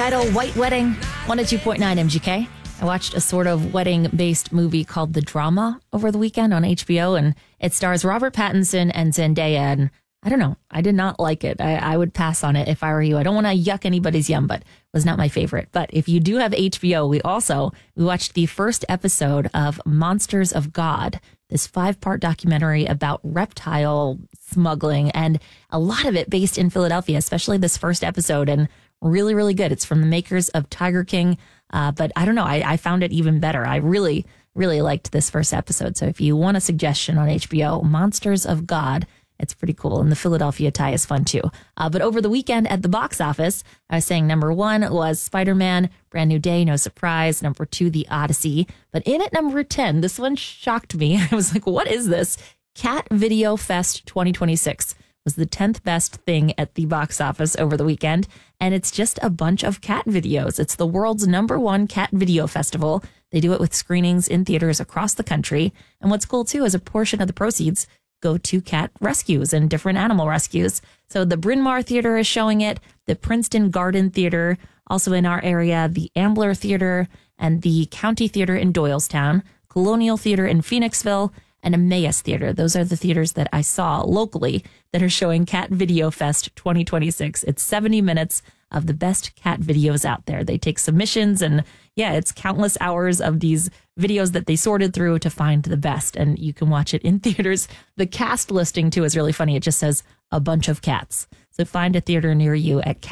Idol White Wedding, 102.9 MGK. I watched a sort of wedding-based movie called The Drama over the weekend on HBO, and it stars Robert Pattinson and Zendaya, and I don't know, I did not like it. I would pass on it if I were you. I don't want to yuck anybody's yum, but it was not my favorite. But if you do have HBO, we watched the first episode of Monsters of God, this 5-part documentary about reptile smuggling, and a lot of it based in Philadelphia, especially this first episode, and really, really good. It's from the makers of Tiger King, but I don't know, I found it even better. I really, really liked this first episode. So if you want a suggestion on HBO, Monsters of God, it's pretty cool. And the Philadelphia tie is fun too. But over the weekend at the box office, I was saying number 1 was Spider-Man, Brand New Day, no surprise. Number 2, The Odyssey. But in at number 10, this one shocked me. I was like, what is this? Cat Video Fest 2026 was the 10th best thing at the box office over the weekend. And it's just a bunch of cat videos. It's the world's #1 cat video festival. They do it with screenings in theaters across the country. And what's cool too is a portion of the proceeds go to cat rescues and different animal rescues. So the Bryn Mawr Theater is showing it, the Princeton Garden Theater, also in our area, the Ambler Theater and the County Theater in Doylestown, Colonial Theater in Phoenixville, and Emmaus Theater. Those are the theaters that I saw locally that are showing Cat Video Fest 2026. It's 70 minutes of the best cat videos out there. They take submissions, and yeah, it's countless hours of these videos that they sorted through to find the best, and you can watch it in theaters. The cast listing too is really funny. It just says a bunch of cats. So find a theater near you at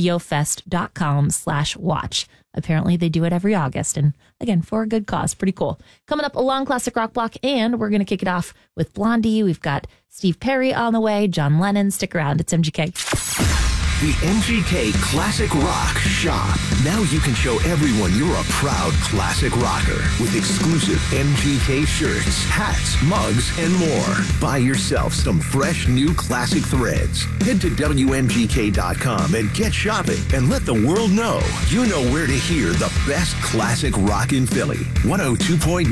catvideofest.com/watch. Apparently they do it every August, and again, for a good cause. Pretty cool. Coming up, a long classic rock block, and we're going to kick it off with Blondie. We've got Steve Perry on the way, John Lennon. Stick around. It's MGK. The MGK Classic Rock Shop. Now you can show everyone you're a proud classic rocker with exclusive MGK shirts, hats, mugs, and more. Buy yourself some fresh new classic threads. Head to WMGK.com and get shopping and let the world know you know where to hear the best classic rock in Philly. 102.9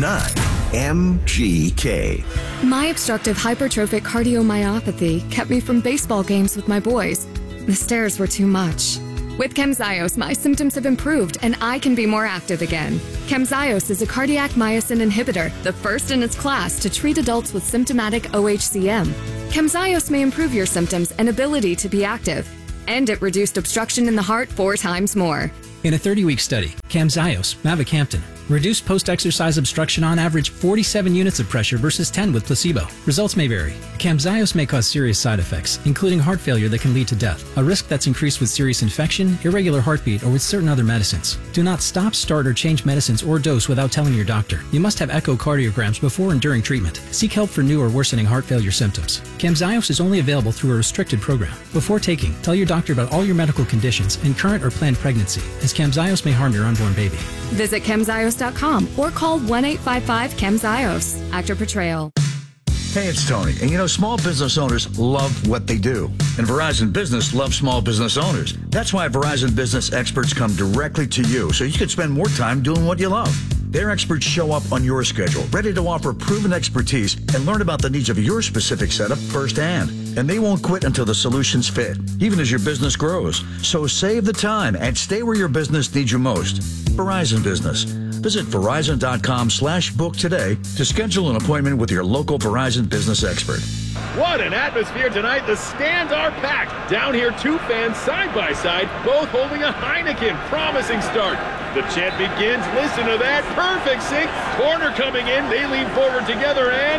MGK. My obstructive hypertrophic cardiomyopathy kept me from baseball games with my boys. The stairs were too much. With Camzyos, my symptoms have improved and I can be more active again. Camzyos is a cardiac myosin inhibitor, the first in its class to treat adults with symptomatic OHCM. Camzyos may improve your symptoms and ability to be active. And it reduced obstruction in the heart 4 times more. In a 30-week study, Camzyos, mavacamten, reduced post-exercise obstruction on average 47 units of pressure versus 10 with placebo. Results may vary. Camzyos may cause serious side effects, including heart failure that can lead to death, a risk that's increased with serious infection, irregular heartbeat, or with certain other medicines. Do not stop, start, or change medicines or dose without telling your doctor. You must have echocardiograms before and during treatment. Seek help for new or worsening heart failure symptoms. Camzyos is only available through a restricted program. Before taking, tell your doctor about all your medical conditions and current or planned pregnancy, as Camzyos may harm your unborn baby. Visit Camzyos.com or call 1-855-CAMZYOS. Actor portrayal. Hey, it's Tony. And you know, small business owners love what they do. And Verizon Business loves small business owners. That's why Verizon Business experts come directly to you so you can spend more time doing what you love. Their experts show up on your schedule, ready to offer proven expertise and learn about the needs of your specific setup firsthand. And they won't quit until the solutions fit, even as your business grows. So save the time and stay where your business needs you most. Verizon Business. Visit Verizon.com/book today to schedule an appointment with your local Verizon Business expert. What an atmosphere tonight. The stands are packed. Down here, 2 fans side by side, both holding a Heineken. Promising start. The chant begins. Listen to that. Perfect sync. Corner coming in. They lean forward together and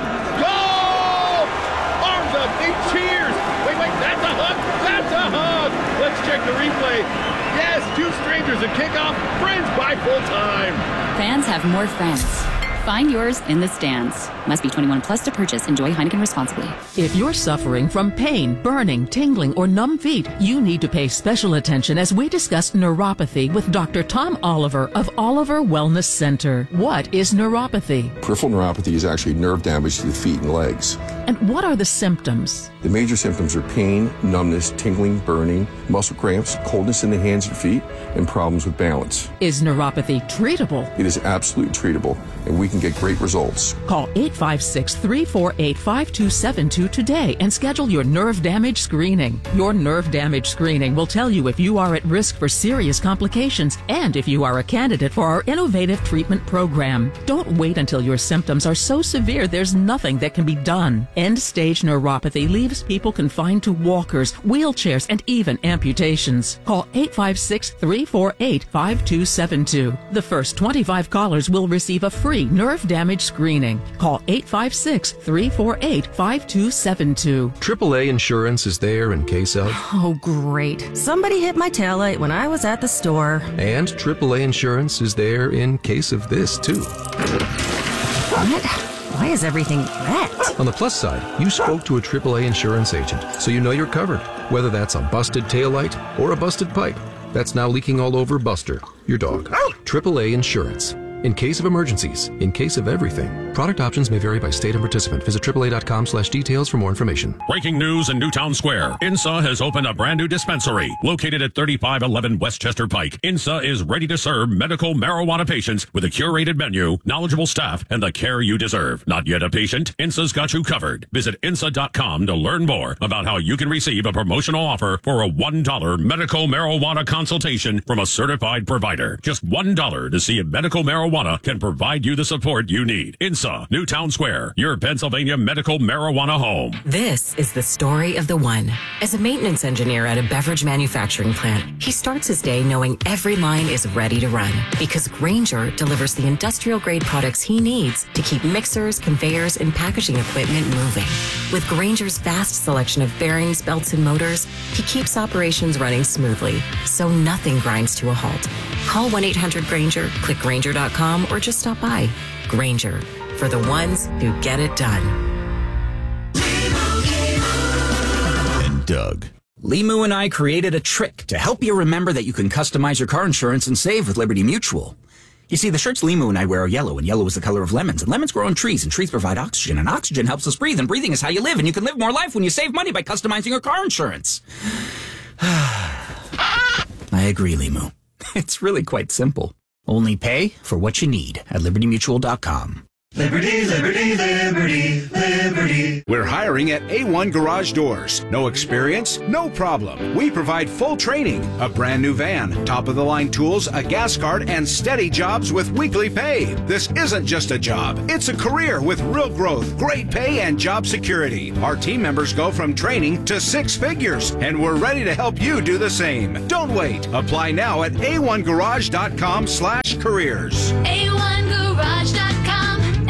goal! Arms up. They cheers. Wait. That's a hug. That's a hug. Let's check the replay. Yes, 2 strangers at kickoff. Friends by full time. Fans have more friends. Find yours in the stands. Must be 21 plus to purchase. Enjoy Heineken responsibly. If you're suffering from pain, burning, tingling, or numb feet, you need to pay special attention as we discuss neuropathy with Dr. Tom Oliver of Oliver Wellness Center. What is neuropathy? Peripheral neuropathy is actually nerve damage to the feet and legs. And what are the symptoms? The major symptoms are pain, numbness, tingling, burning, muscle cramps, coldness in the hands and feet, and problems with balance. Is neuropathy treatable? It is absolutely treatable, and we can get great results. Call 856-348-5272 today and schedule your nerve damage screening. Your nerve damage screening will tell you if you are at risk for serious complications and if you are a candidate for our innovative treatment program. Don't wait until your symptoms are so severe there's nothing that can be done. End-stage neuropathy leaves people confined to walkers, wheelchairs, and even amputations. Call 856-348-5272. The first 25 callers will receive a free nerve damage screening. Call 856-348-5272. AAA Insurance is there in case of... Oh, great. Somebody hit my taillight when I was at the store. And AAA Insurance is there in case of this, too. What? Why is everything red? On the plus side, you spoke to a AAA insurance agent, so you know you're covered. Whether that's a busted taillight or a busted pipe that's now leaking all over Buster, your dog. AAA Insurance. In case of emergencies, in case of everything. Product options may vary by state and participant. Visit AAA.com/details for more information. Breaking news in Newtown Square. INSA has opened a brand new dispensary located at 3511 Westchester Pike. INSA is ready to serve medical marijuana patients with a curated menu, knowledgeable staff, and the care you deserve. Not yet a patient? INSA's got you covered. Visit INSA.com to learn more about how you can receive a promotional offer for a $1 medical marijuana consultation from a certified provider. Just $1 to see if medical marijuana can provide you the support you need. INSA, Newtown Square, your Pennsylvania medical marijuana home. This is the story of the one. As a maintenance engineer at a beverage manufacturing plant, he starts his day knowing every line is ready to run because Grainger delivers the industrial-grade products he needs to keep mixers, conveyors, and packaging equipment moving. With Grainger's vast selection of bearings, belts, and motors, he keeps operations running smoothly, so nothing grinds to a halt. Call 1-800-GRAINGER, click Grainger.com, or just stop by. Grainger, for the ones who get it done. And Doug. Limu and I created a trick to help you remember that you can customize your car insurance and save with Liberty Mutual. You see, the shirts Limu and I wear are yellow, and yellow is the color of lemons, and lemons grow on trees, and trees provide oxygen, and oxygen helps us breathe, and breathing is how you live, and you can live more life when you save money by customizing your car insurance. I agree, Limu. It's really quite simple. Only pay for what you need at LibertyMutual.com. Liberty, liberty, liberty, liberty. We're hiring at A1 Garage Doors. No experience? No problem. We provide full training, a brand new van, top-of-the-line tools, a gas card, and steady jobs with weekly pay. This isn't just a job. It's a career with real growth, great pay, and job security. Our team members go from training to 6 figures, and we're ready to help you do the same. Don't wait. Apply now at a1garage.com/careers. A1garage.com.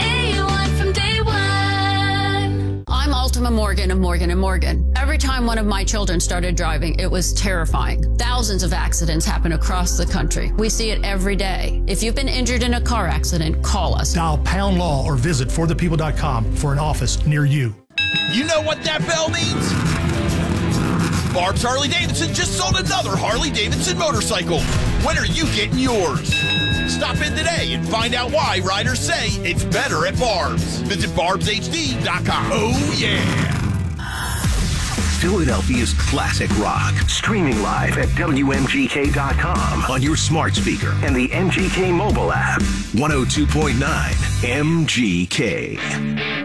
I'm Ultima Morgan of Morgan & Morgan. Every time one of my children started driving, it was terrifying. Thousands of accidents happen across the country. We see it every day. If you've been injured in a car accident, call us. Dial # law or visit forthepeople.com for an office near you. You know what that bell means? Barb's Harley-Davidson just sold another Harley-Davidson motorcycle. When are you getting yours? Stop in today and find out why riders say it's better at Barb's. Visit barbshd.com. Oh, yeah. Philadelphia's classic rock. Streaming live at WMGK.com on your smart speaker and the MGK mobile app. 102.9 MGK.